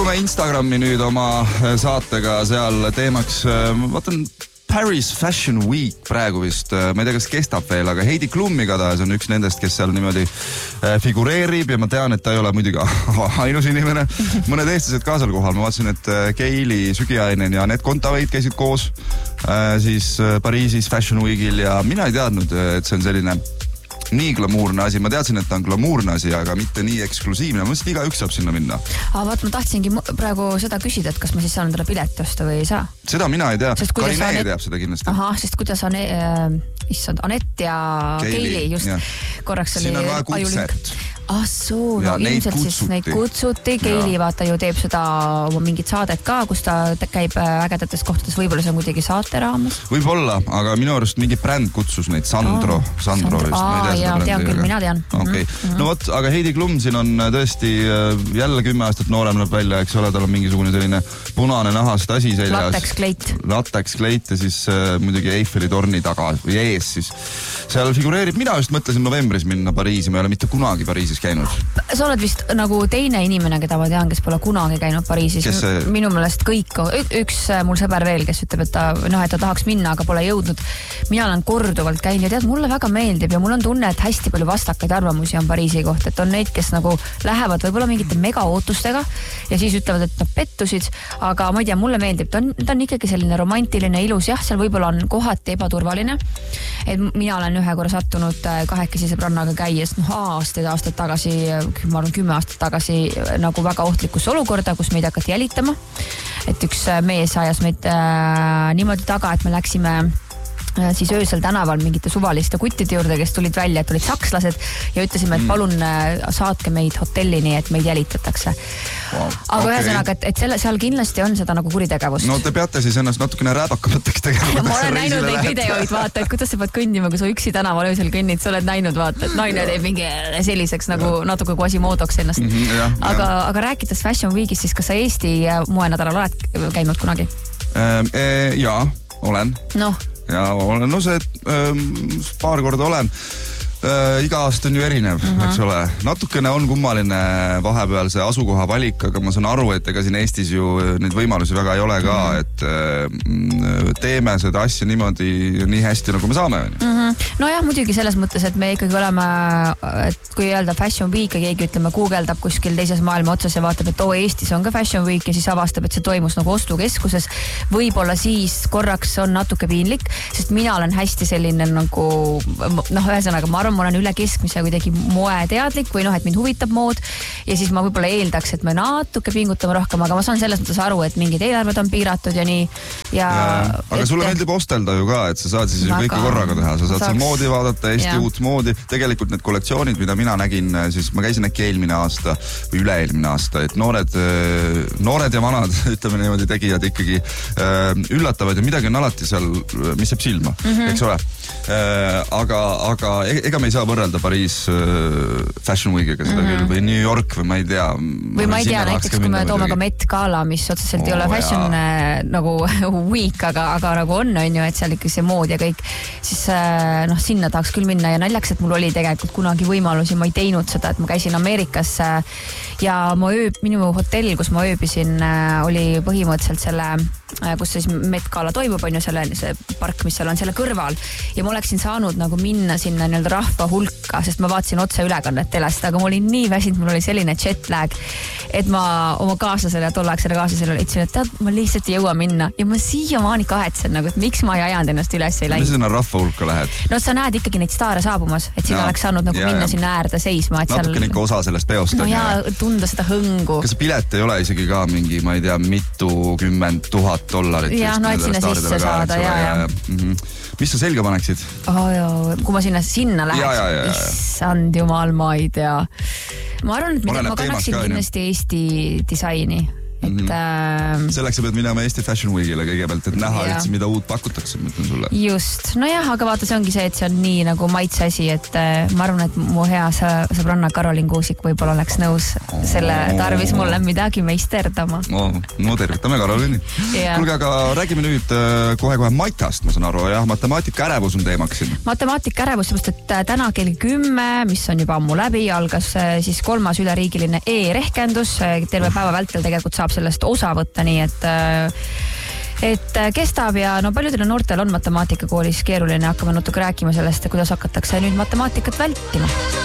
liigume Instagrami nüüd oma saatega seal teemaks. Vaatan Paris Fashion Week praegu vist, ma ei tea, kas kestab veel, aga Heidi Klum igatahes on üks nendest, kes seal niimoodi figureerib ja ma tean, et ta ei ole muidugi ainus inimene. Mõned eestlased ka seal kohal. Ma vaatasin, et Keili Sügiainen ja Anett Kontaveit käisid koos siis Pariisis Fashion Weekil ja mina ei teadnud, et see on selline nii glamuurne asi. Ma teadsin, et ta on glamuurne asi, aga mitte nii eksklusiivne. Ma mõtlesin, igaüks saab sinna minna. Vaat ma tahtsingi praegu seda küsida, et kas ma siis saan endale pileti osta või ei saa. Seda mina ei tea. Karinee teab seda kindlasti. Sest kuidas on Anett ja Keili just ja. Korraks oli siin on vaja kutset. Ilmselt siis neid kutsuti. Keili vaata ju teeb seda mingit saadet ka, kus ta käib ägedates kohtades. Võib-olla see on kuidagi saate raames. Võib-olla, aga minu arust mingi bränd kutsus neid. Sandro vist. Tean küll, mina tean. Okay. No vot, aga Heidi Klum siin on tõesti jälle 10 aastat noorem läheb välja, eks ole, tal on mingisugune selline punane nahast asi seljas. Lateks kleit ja siis muidugi Eiffeli torni taga või ees siis. Seal figureerib, mina just mõtlesin novembris minna Pariisi, ma ei ole mitte kunagi Pariisis käinud. Sa oled vist nagu teine inimene, keda ma tean, kes pole kunagi käinud Pariisis. Minu meelest kõik, üks mul sõber veel, kes ütleb, et ta tahaks minna, aga pole jõudnud. Mina olen korduvalt käinud ja tead, mulle väga meeldib ja mul on tunne, et hästi palju vastakaid arvamusi on Pariisi kohta, et on neid, kes nagu lähevad võib-olla mingite mega ootustega ja siis ütlevad, et nad pettusid, aga ma ei tea, mulle meeldib, ta on ikkagi selline romantiline, ilus, jah, seal võib-olla on kohati ebaturvaline, et mina olen ühe korra sattunud kahekesi sõbrannaga käies, aastaid tagasi, ma arvan 10 aastat tagasi nagu väga ohtlikusse olukorda, kus meid hakati jälitama, et üks mees ajas meid niimoodi taga, et me läksime siis öösel tänaval mingite suvaliste kuttide juurde, kes tulid välja, et olid sakslased ja ütlesime, et palun saatke meid hotellini, et meid jälitatakse. Aga ühesõnaga, et seal kindlasti on seda nagu kuritegevust. No te peate siis ennast natukene rääbakamateks tegema. Ma olen näinud neid videoid, vaata, et kuidas sa pead kõndima, kui sa üksi tänaval öösel kõnnid, sa oled näinud, vaata, et naine teeb mingi selliseks nagu natuke Quasimodoks ennast. Aga rääkides Fashion Weekist, siis kas sa Eesti moenädalal oled käinud kunagi? Jaa, olen. Ja olen see, paar korda olen. Iga aasta on ju erinev, eks ole. Natukene on kummaline vahepeal see asukoha valik, aga ma saan aru, et ega siin Eestis ju neid võimalusi väga ei ole ka, et teeme seda asja niimoodi nii hästi, nagu me saame. No jah, muidugi selles mõttes, et me ikkagi oleme, et kui öelda Fashion Week ja keegi ütleme Googleldab kuskil teises maailma otsas ja vaatab, et Eestis on ka Fashion Week ja siis avastab, et see toimus nagu ostukeskuses, võib-olla siis korraks on natuke piinlik, sest mina olen hästi selline nagu, ühesõnaga, ma arvan, ma olen üle keskmise kuidagi moeteadlik või et mind huvitab mood ja siis ma võib-olla eeldaks, et me natuke pingutame rohkem, aga ma saan selles mõttes aru, et mingid eelarved on piiratud ja nii. Aga sulle meeldib ostelda ju ka, et sa saad siis ju kõike korraga teha, sa saad seal moodi vaadata, Eesti uut moodi. Tegelikult need kollektsioonid, mida mina nägin, siis ma käisin äkki eelmine aasta või üle-eelmine aasta, et noored ja vanad, ütleme niimoodi tegijad ikkagi üllatavad ja midagi on alati seal, mis jääb silma, eks ole. Aga ega me ei saa võrrelda Pariis Fashion Weekiga seda küll või New York või ma ei tea. Või ma ei tea, näiteks kui me toome ka Met Gala, mis otseselt ei ole Fashion nagu Week, aga nagu on ju, et seal ikka see mood ja kõik, siis sinna tahaks küll minna ja naljaks, et mul oli tegelikult kunagi võimalusi, ma ei teinud seda, et ma käisin Ameerikas ja minu hotell, kus ma ööbisin, oli põhimõtteliselt selle, kus siis Met Gala toimub, on ju see park, mis seal on selle kõrval ja ma oleksin saanud nagu minna sinna nii-öelda rahva hulka, sest ma vaatasin otse ülekannet telest, aga ma olin nii väsinud, mul oli selline jet lag, et ma oma kaaslasele, tollaaegsele kaaslasele ütlesin, et tead, ma lihtsalt ei jõua minna ja ma siiamaani kahetsen, nagu, et miks ma ei ajanud ennast üles ei läinud. Mis sinna rahva hulka lähed? No sa näed ikkagi neid staare saabumas, et sinna oleks saanud nagu minna sinna äärde seisma. Natuke ikka osa sellest peost. No ja tunda seda hõngu. Kas pilet ei ole isegi ka mingi, ma ei tea, $10,000 $1,000? Jah, no et sinna sisse saada, ja. Mis sa selga paneksid? Kui ma sinna läheks, issand jumal, ma ei tea. Ma arvan, et ma kannaksin kindlasti Eesti disaini. Selleks sa pead minema Eesti Fashion Weekile kõigepealt, et näha, et mida uut pakutakse, mõtlen sulle. Just, no jah, aga vaata, see ongi see, et see on nii nagu maitse asi, et ma arvan, et mu hea sõbranna Karolin Kuusik võib-olla oleks nõus selle tarvis mulle midagi meisterdama. No tervitame Karolini. Kuulge, aga räägime nüüd kohe Maitast, ma saan aru, jah, matemaatika ärevus on teemaks siin. Matemaatika ärevus, sest et täna kell 10, mis on juba ammu läbi, algas siis 3. üleriigiline e-rehkendus, terve päeva vältel tegelikult saab sellest osa võtta, nii et kestab ja no paljudel noortel on matemaatikakoolis keeruline, hakkame natuke rääkima sellest, kuidas hakatakse nüüd matemaatikat vältima.